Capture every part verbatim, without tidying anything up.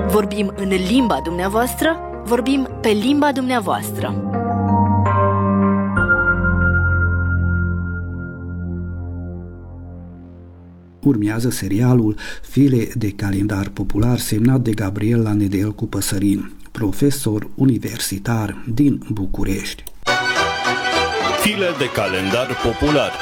Vorbim în limba dumneavoastră, vorbim pe limba dumneavoastră. Urmează serialul File de calendar popular semnat de Gabriela Nedelcu Păsărin, profesor universitar din București. File de calendar popular.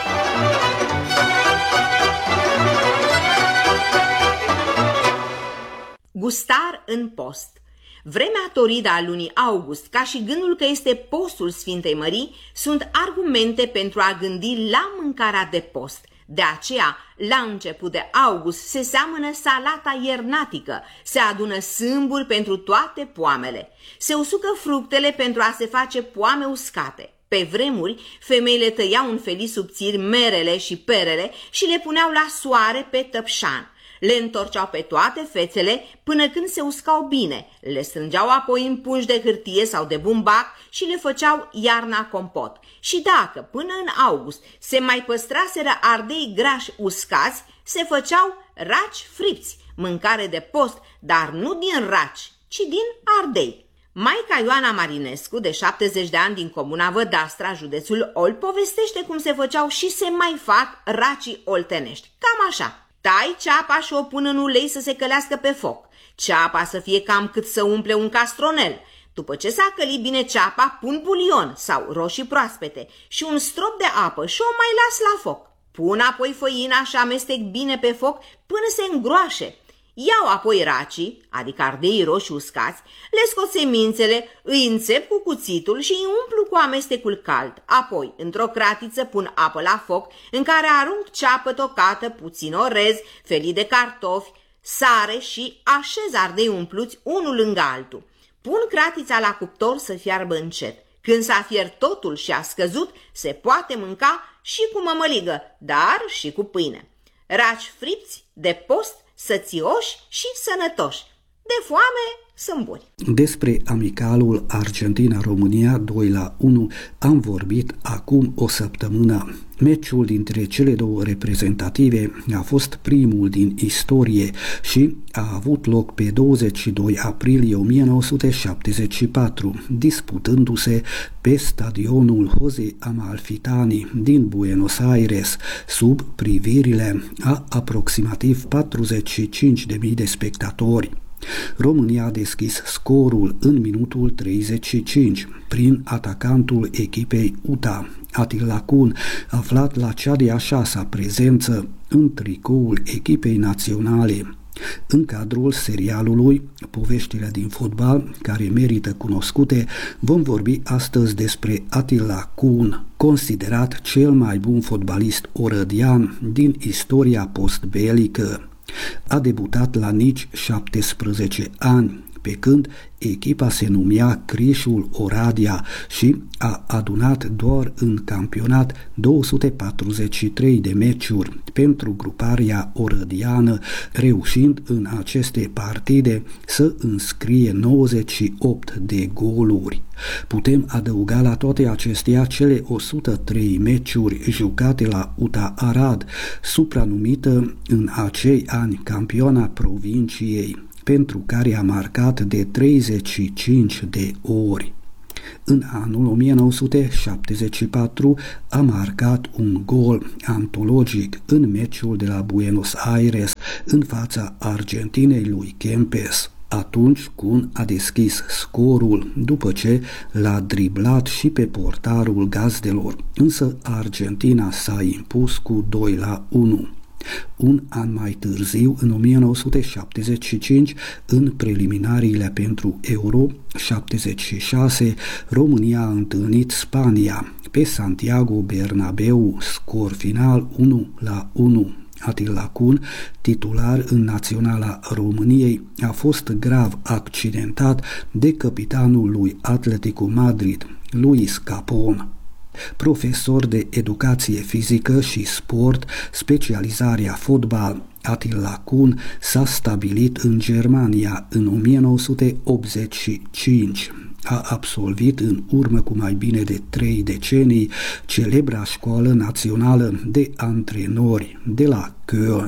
Gustar în post. Vremea toridă a lunii august, ca și gândul că este postul Sfintei Mării, sunt argumente pentru a gândi la mâncarea de post. De aceea, la început de august, se seamănă salata iernatică, se adună sâmburi pentru toate poamele, se usucă fructele pentru a se face poame uscate. Pe vremuri, femeile tăiau în felii subțiri merele și perele și le puneau la soare pe tăpșan. Le întorceau pe toate fețele până când se uscau bine, le strângeau apoi în pungi de hârtie sau de bumbac și le făceau iarna compot. Și dacă până în august se mai păstraseră ardei grași uscați, se făceau raci fripți, mâncare de post, dar nu din raci, ci din ardei. Maica Ioana Marinescu, de șaptezeci de ani din comuna Vădastra, județul Olt, povestește cum se făceau și se mai fac racii oltenești. Cam așa. Tai ceapa și o pun în ulei să se călească pe foc. Ceapa să fie cam cât să umple un castronel. După ce s-a călit bine ceapa, pun bulion sau roșii proaspete și un strop de apă și o mai las la foc. Pun apoi făina și amestec bine pe foc până se îngroașe. Iau apoi racii, adică ardeii roșii uscați, le scot semințele, îi înțep cu cuțitul și îi umplu cu amestecul cald. Apoi, într-o cratiță pun apă la foc, în care arunc ceapă tocată, puțin orez, felii de cartofi, sare și așez ardei umpluți unul lângă altul. Pun cratița la cuptor să fiarbă încet. Când s-a fiert totul și a scăzut, se poate mânca și cu mămăligă, dar și cu pâine. Raci fripți de post, sățioși și sănătoși. De foame sunt buni. Despre amicalul Argentina-România doi la unu am vorbit acum o săptămână. Meciul dintre cele două reprezentative a fost primul din istorie și a avut loc pe douăzeci și doi aprilie o mie nouă sute șaptezeci și patru, disputându-se pe stadionul José Amalfitani din Buenos Aires, sub privirile a aproximativ patruzeci și cinci de mii de spectatori. România a deschis scorul în minutul treizeci și cinci prin atacantul echipei U T A, Attila Kuhn, aflat la cea de-a șasea prezență în tricoul echipei naționale. În cadrul serialului Poveștile din fotbal, care merită cunoscute, vom vorbi astăzi despre Attila Kuhn, considerat cel mai bun fotbalist orădian din istoria postbelică. A debutat la nici șaptesprezece ani, pe când echipa se numea Crișul Oradea și a adunat doar în campionat două sute patruzeci și trei de meciuri pentru gruparea orădiană, reușind în aceste partide să înscrie nouăzeci și opt de goluri. Putem adăuga la toate acestea cele o sută trei meciuri jucate la U T A Arad, supranumită în acei ani campioana provinciei, pentru care a marcat de treizeci și cinci de ori. În anul o mie nouă sute șaptezeci și patru a marcat un gol antologic în meciul de la Buenos Aires în fața Argentinei lui Kempes. Atunci Kuhn a deschis scorul după ce l-a driblat și pe portarul gazdelor, însă Argentina s-a impus cu doi la unu. Un an mai târziu, în o mie nouă sute șaptezeci și cinci, în preliminariile pentru Euro șaptezeci și șase, România a întâlnit Spania pe Santiago Bernabeu, scor final unu la unu. Attila Kuhn, titular în Naționala României, a fost grav accidentat de capitanul lui Atletico Madrid, Luis Capon. Profesor de educație fizică și sport, specializarea fotbal, Attila Kuhn s-a stabilit în Germania în o mie nouă sute optzeci și cinci. A absolvit în urmă cu mai bine de trei decenii celebra școală națională de antrenori de la Köln.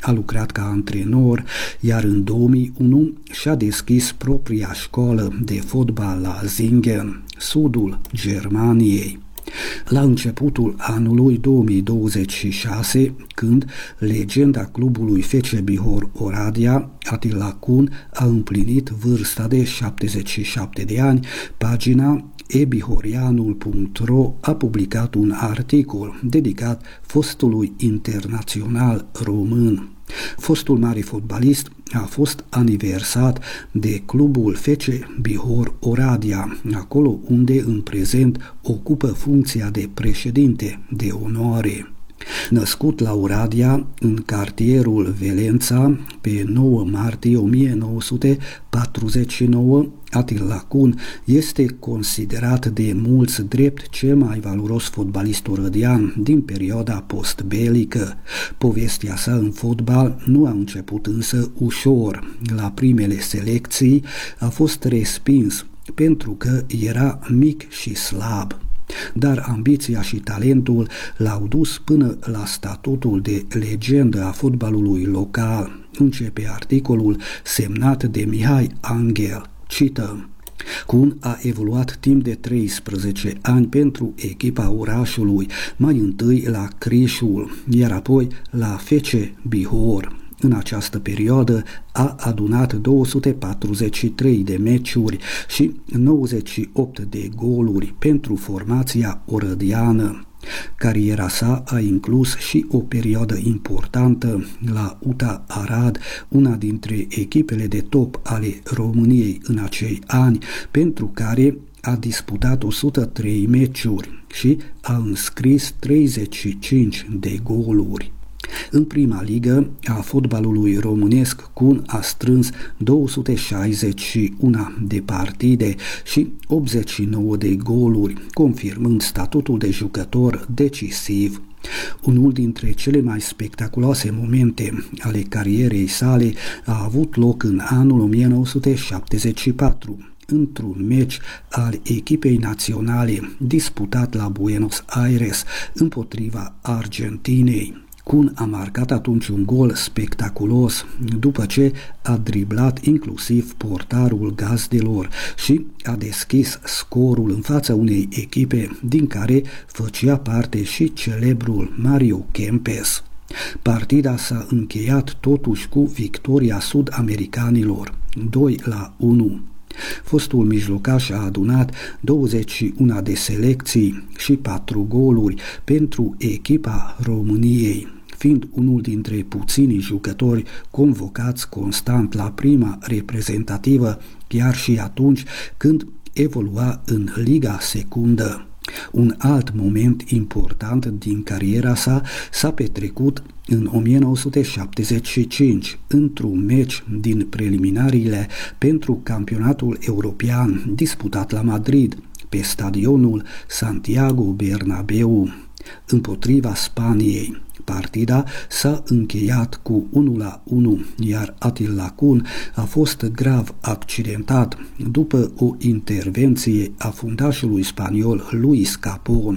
a lucrat ca antrenor, iar în două mii unu și-a deschis propria școală de fotbal la Singen, sudul Germaniei. La începutul anului două mii douăzeci și șase, când legenda clubului F C Bihor Oradea, Attila Kun, a împlinit vârsta de șaptezeci și șapte de ani, pagina e bihorianul punct ro a publicat un articol dedicat fostului internațional român. Fostul mare fotbalist a fost aniversat de clubul F C Bihor Oradea, acolo unde în prezent ocupă funcția de președinte de onoare. Născut la Oradea, în cartierul Velența, pe nouă martie o mie nouă sute patruzeci și nouă, Attila Kun este considerat de mulți drept cel mai valoros fotbalist orădean din perioada postbelică. Povestea sa în fotbal nu a început însă ușor. La primele selecții a fost respins pentru că era mic și slab. Dar ambiția și talentul l-au dus până la statutul de legendă a fotbalului local. Începe articolul semnat de Mihai Angel. Cităm: Kun a evoluat timp de treisprezece ani pentru echipa orașului, mai întâi la Crișul, iar apoi la F C Bihor. În această perioadă a adunat două sute patruzeci și trei de meciuri și nouăzeci și opt de goluri pentru formația orădeană. Cariera sa a inclus și o perioadă importantă la U T A Arad, una dintre echipele de top ale României în acei ani, pentru care a disputat o sută trei meciuri și a înscris treizeci și cinci de goluri. În prima ligă a fotbalului românesc, Kun a strâns două sute șaizeci și unu de partide și optzeci și nouă de goluri, confirmând statutul de jucător decisiv. Unul dintre cele mai spectaculoase momente ale carierei sale a avut loc în anul o mie nouă sute șaptezeci și patru. Într-un meci al echipei naționale disputat la Buenos Aires împotriva Argentinei. Kun a marcat atunci un gol spectaculos după ce a driblat inclusiv portarul gazdelor și a deschis scorul în fața unei echipe din care făcea parte și celebrul Mario Kempes. Partida s-a încheiat totuși cu victoria sud-americanilor, doi la unu. Fostul mijlocaș a adunat douăzeci și unu de selecții și patru goluri pentru echipa României, fiind unul dintre puținii jucători convocați constant la prima reprezentativă, chiar și atunci când evolua în Liga Secundă. Un alt moment important din cariera sa s-a petrecut în o mie nouă sute șaptezeci și cinci, într-un meci din preliminariile pentru campionatul european disputat la Madrid, pe stadionul Santiago Bernabéu, împotriva Spaniei. Partida s-a încheiat cu unu la unu, iar Attila Kun a fost grav accidentat după o intervenție a fundașului spaniol Luis Capon.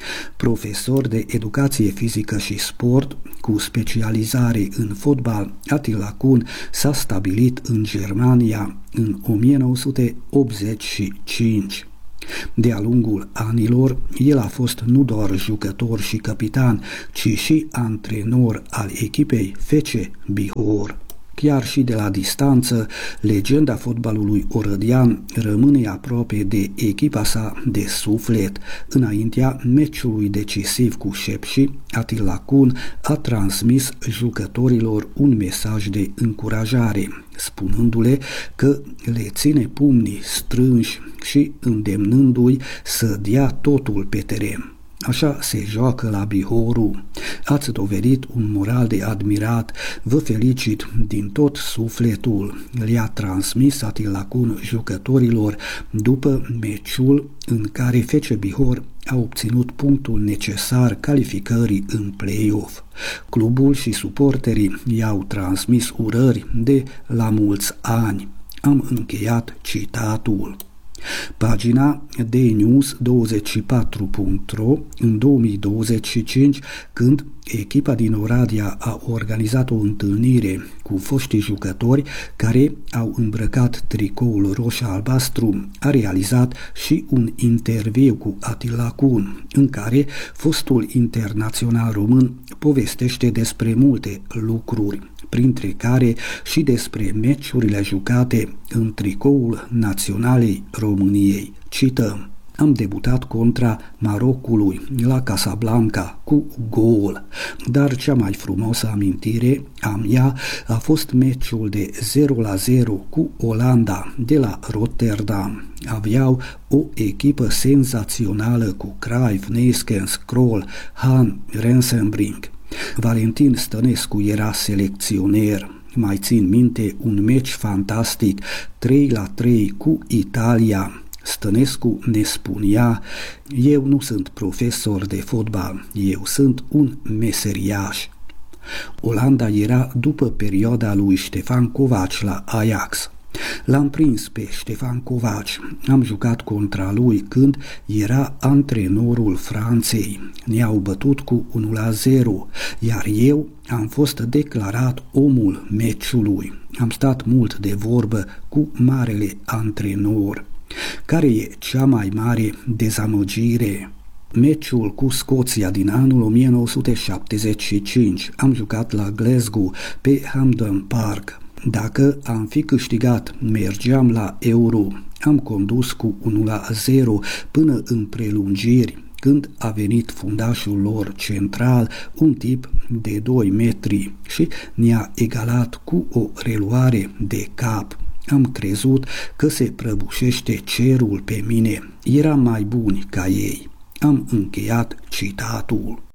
Profesor de educație fizică și sport, cu specializare în fotbal, Attila Kun s-a stabilit în Germania în o mie nouă sute optzeci și cinci. De-a lungul anilor, el a fost nu doar jucător și capitan, ci și antrenor al echipei F C Bihor. Chiar și de la distanță, legenda fotbalului orădean rămâne aproape de echipa sa de suflet. Înaintea meciului decisiv cu Sepsi, Attila Kun a transmis jucătorilor un mesaj de încurajare, spunându-le că le ține pumnii strânși și îndemnându-i să dea totul pe teren. Așa se joacă la Bihorul. Ați dovedit un moral de admirat. Vă felicit din tot sufletul. Le-a transmis Attila Kun jucătorilor după meciul în care F C Bihor a obținut punctul necesar calificării în play-off. Clubul și suporterii i-au transmis urări de la mulți ani. Am încheiat citatul. Pagina d news douăzeci și patru punct ro în două mii douăzeci și cinci, când echipa din Oradea a organizat o întâlnire cu foștii jucători care au îmbrăcat tricoul roșu-albastru, a realizat și un interviu cu Atila Kun, în care fostul internațional român povestește despre multe lucruri, printre care și despre meciurile jucate în tricoul naționalei României. Cităm: am debutat contra Marocului la Casablanca cu gol, dar cea mai frumoasă amintire a mea a fost meciul de zero la zero cu Olanda de la Rotterdam. Aveau o echipă senzațională cu Cruyff, Neeskens, Krol, Han, Rensenbrink. Valentin Stănescu era selecționer. Mai țin minte un meci fantastic, trei la trei cu Italia. Stănescu ne spunea: eu nu sunt profesor de fotbal, eu sunt un meseriaș. Olanda era după perioada lui Ștefan Covaci la Ajax. L-am prins pe Ștefan Covaci, am jucat contra lui când era antrenorul Franței. Ne-au bătut cu unu la zero, iar eu am fost declarat omul meciului. Am stat mult de vorbă cu marele antrenor. Care e cea mai mare dezamăgire? Meciul cu Scoția din anul o mie nouă sute șaptezeci și cinci. Am jucat la Glasgow pe Hampden Park. Dacă am fi câștigat, mergeam la Euro. Am condus cu unu la zero până în prelungiri, când a venit fundașul lor central, un tip de doi metri, și ne-a egalat cu o reluare de cap. Am crezut că se prăbușește cerul pe mine. Eram mai buni ca ei. Am încheiat citatul.